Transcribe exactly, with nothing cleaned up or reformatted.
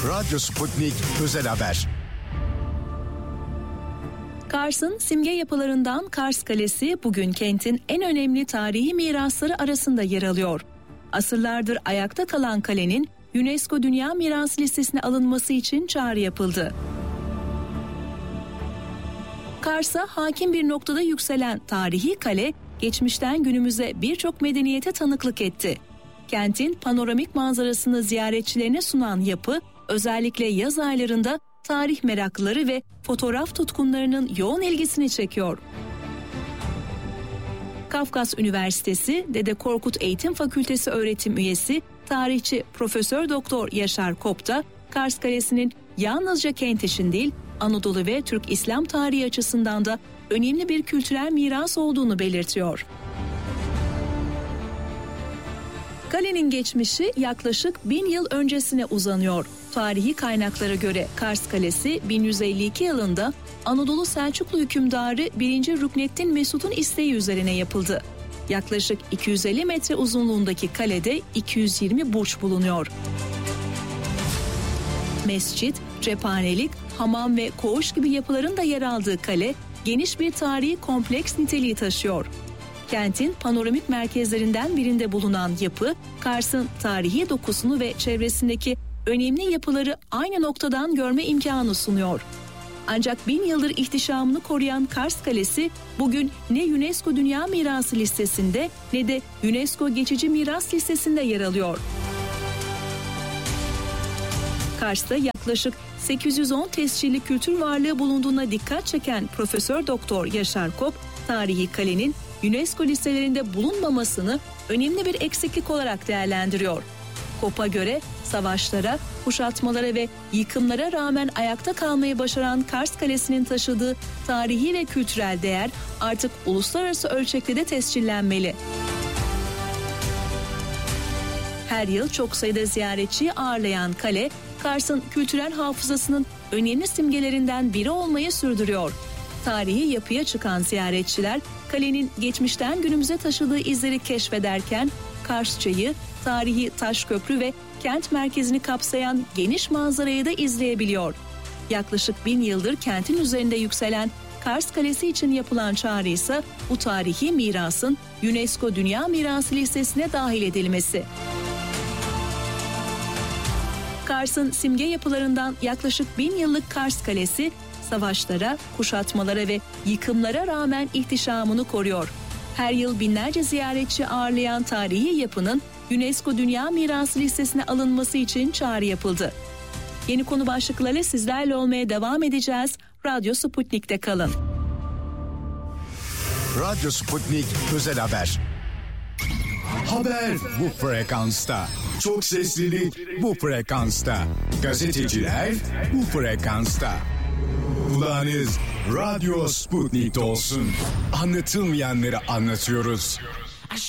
Radyo Sputnik Özel Haber. Kars'ın simge yapılarından Kars Kalesi bugün kentin en önemli tarihi mirasları arasında yer alıyor. Asırlardır ayakta kalan kalenin UNESCO Dünya Mirası listesine alınması için çağrı yapıldı. Kars'a hakim bir noktada yükselen tarihi kale, geçmişten günümüze birçok medeniyete tanıklık etti. Kentin panoramik manzarasını ziyaretçilerine sunan yapı, özellikle yaz aylarında tarih meraklıları ve fotoğraf tutkunlarının yoğun ilgisini çekiyor. Kafkas Üniversitesi Dede Korkut Eğitim Fakültesi öğretim üyesi tarihçi Profesör Doktor Yaşar Kop da Kars Kalesi'nin yalnızca kent için değil, Anadolu ve Türk İslam tarihi açısından da önemli bir kültürel miras olduğunu belirtiyor. Kalenin geçmişi yaklaşık bin yıl öncesine uzanıyor. Tarihi kaynaklara göre Kars Kalesi bin yüz elli iki yılında Anadolu Selçuklu hükümdarı birinci. Rükneddin Mesud'un isteği üzerine yapıldı. Yaklaşık iki yüz elli metre uzunluğundaki kalede iki yüz yirmi burç bulunuyor. Mescit, cephanelik, hamam ve koğuş gibi yapıların da yer aldığı kale, geniş bir tarihi kompleks niteliği taşıyor. Kentin panoramik merkezlerinden birinde bulunan yapı, Kars'ın tarihi dokusunu ve çevresindeki önemli yapıları aynı noktadan görme imkanı sunuyor. Ancak bin yıldır ihtişamını koruyan Kars Kalesi bugün ne UNESCO Dünya Mirası listesinde ne de UNESCO Geçici Miras listesinde yer alıyor. Kars'ta yaklaşık sekiz yüz on tescilli kültür varlığı bulunduğuna dikkat çeken Profesör Doktor Yaşar Kop, tarihi kalenin UNESCO listelerinde bulunmamasını önemli bir eksiklik olarak değerlendiriyor. Kop'a göre savaşlara, kuşatmalara ve yıkımlara rağmen ayakta kalmayı başaran Kars Kalesi'nin taşıdığı tarihi ve kültürel değer artık uluslararası ölçekte de tescillenmeli. Her yıl çok sayıda ziyaretçiyi ağırlayan kale, Kars'ın kültürel hafızasının önemli simgelerinden biri olmayı sürdürüyor. Tarihi yapıya çıkan ziyaretçiler, kalenin geçmişten günümüze taşıdığı izleri keşfederken, Kars Çayı, tarihi taş köprü ve kent merkezini kapsayan geniş manzarayı da izleyebiliyor. Yaklaşık bin yıldır kentin üzerinde yükselen Kars Kalesi için yapılan çağrı ise bu tarihi mirasın UNESCO Dünya Mirası listesine dahil edilmesi. Kars'ın simge yapılarından yaklaşık bin yıllık Kars Kalesi, savaşlara, kuşatmalara ve yıkımlara rağmen ihtişamını koruyor. Her yıl binlerce ziyaretçi ağırlayan tarihi yapının UNESCO Dünya Mirası listesine alınması için çağrı yapıldı. Yeni konu başlıklarıyla sizlerle olmaya devam edeceğiz. Radyo Sputnik'te kalın. Radyo Sputnik Özel Haber. Haber bu frekansta. Çok seslilik bu frekansta. Gazeteciler bu frekansta. Kulağınız Radyo Sputnik'te olsun. Anlatılmayanları anlatıyoruz.